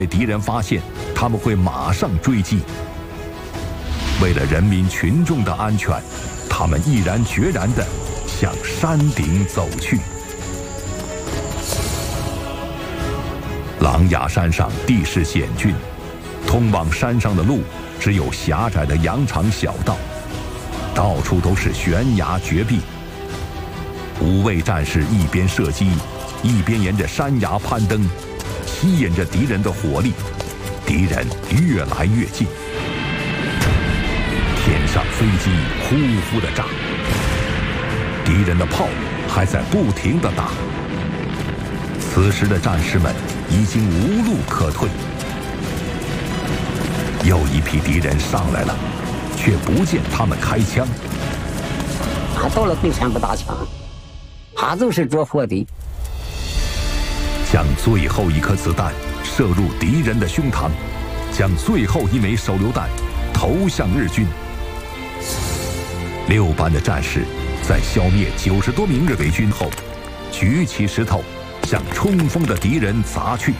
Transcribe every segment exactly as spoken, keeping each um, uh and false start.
被敌人发现，他们会马上追击。为了人民群众的安全，他们毅然决然地向山顶走去。琅琊山上地势险峻，通往山上的路只有狭窄的羊肠小道，到处都是悬崖绝壁。五位战士一边射击，一边沿着山崖攀登，吸引着敌人的火力。敌人越来越近，天上飞机呼呼地炸，敌人的炮还在不停地打。此时的战士们已经无路可退。又一批敌人上来了，却不见他们开枪。 他到了对山不打枪，他就是着火的。 将最后一颗子弹射入敌人的胸膛，将最后一枚手榴弹投向日军。六班的战士在消灭九十多名日伪军后，举起石头向冲锋的敌人砸去。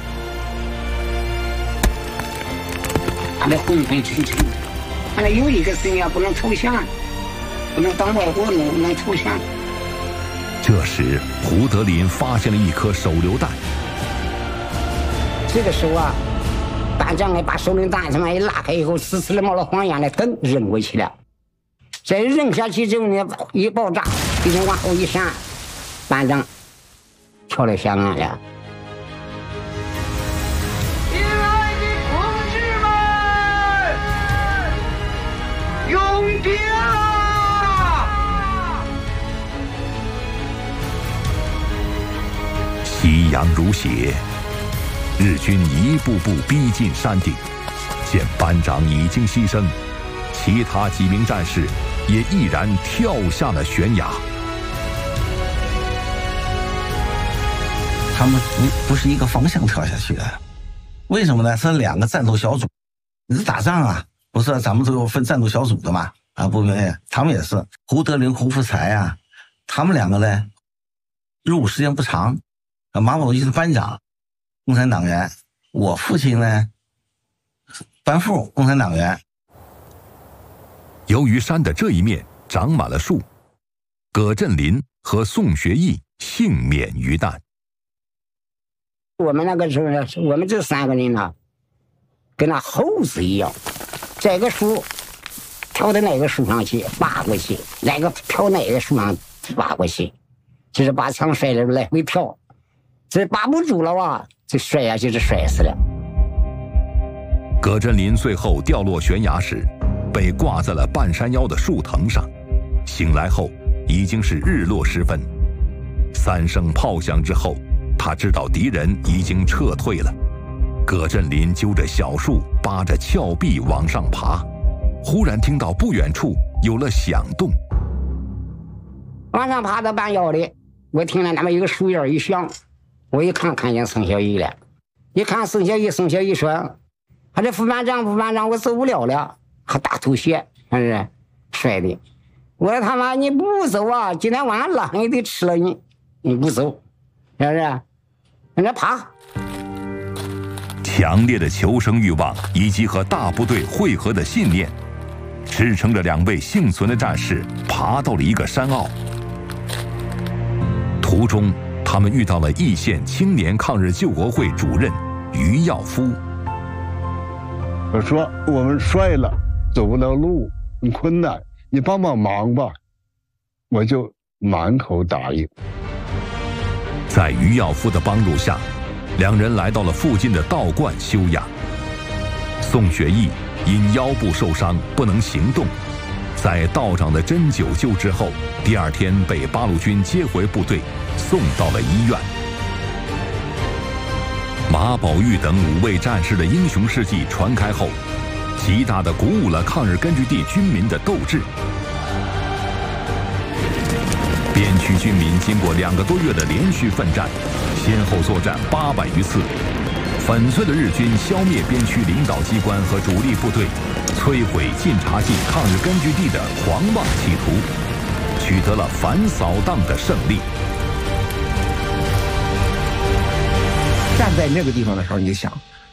他的昏昏沉沉，他有一个声音不能投降，不能当外国人，不能投降。 这时，胡德林发现了一颗手榴弹。 这个时候啊，班长呢把手榴弹他妈一拉开以后，呲呲的冒了黄烟的，噔扔过去了。再扔下去之后呢，一爆炸，敌人往后一闪，班长跳了下岸了。 亲爱的同志们，永别啦！ 夕阳如血，日军一步步逼近山顶。见班长已经牺牲，其他几名战士也毅然跳下了悬崖。 他们不不是一个方向跳下去的，为什么呢？是两个战斗小组。你是打仗啊，不是咱们都有分战斗小组的嘛？啊，不对，他们也是。胡德林、胡福才啊，他们两个呢，入伍时间不长。马宝义是班长，共产党员；我父亲呢，班副，共产党员。 由于山的这一面长满了树，葛振林和宋学义幸免于难。 我们那个时候呢，我们这三个人呢，跟那猴子一样，这个树跳到哪个树上去拔过去，哪个跳哪个树上拔过去，就是把枪摔着来回跳，这拔不住了啊，这摔下去就摔死了。 葛振林最后掉落悬崖时，被挂在了半山腰的树藤上。醒来后已经是日落时分，三声炮响之后，他知道敌人已经撤退了。葛振林揪着小树，扒着峭壁往上爬，忽然听到不远处有了响动。 往上爬到半腰里，我听到那么一个树叶一响，我一看看见宋小义了。一看宋小义，宋小义说：“他这副班长，副班长，我走不了了，还大吐血，是不是摔的？”我说：“他妈，你不走啊？今天晚上狼也得吃了你，你不走，是不是？跟着爬。” 强烈的求生欲望以及和大部队会合的信念，支撑着两位幸存的战士爬到了一个山坳。途中，他们遇到了易县青年抗日救国会主任于耀夫。 我说我们摔了，走不了路，很困难，你帮帮忙吧。我就满口答应。 在于耀夫的帮助下，两人来到了附近的道观休养。宋学义因腰部受伤不能行动，在道长的针灸救治后，第二天被八路军接回部队，送到了医院。马宝玉等五位战士的英雄事迹传开后，极大地鼓舞了抗日根据地军民的斗志。边区军民经过两个多月的连续奋战，先后作战八百余次，粉碎了日军消灭边区领导机关和主力部队，摧毁晋察冀抗日根据地的狂妄企图，取得了反扫荡的胜利。 站在那个地方的时候，你就想，